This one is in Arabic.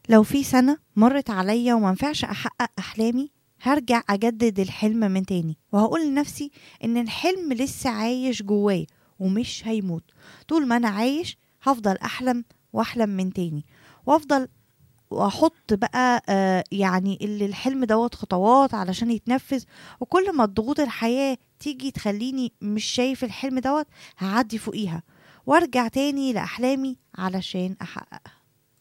لو في سنة مرت عليا ومنفعش أحقق أحلامي، هرجع أجدد الحلم من تاني وهقول لنفسي إن الحلم لسه عايش جواي ومش هيموت. طول ما أنا عايش هفضل أحلم وأحلم من تاني، وأفضل واحط بقى يعني اللي الحلم دوت خطوات علشان يتنفذ. وكل ما الضغوط الحياة تيجي تخليني مش شايف الحلم دوت، هعدي فوقيها وارجع تاني لأحلامي علشان أحققها.